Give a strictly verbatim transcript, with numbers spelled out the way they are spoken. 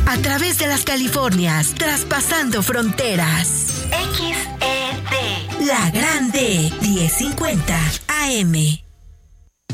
A través de las Californias, traspasando fronteras. X E D. La Grande, diez cincuenta A M.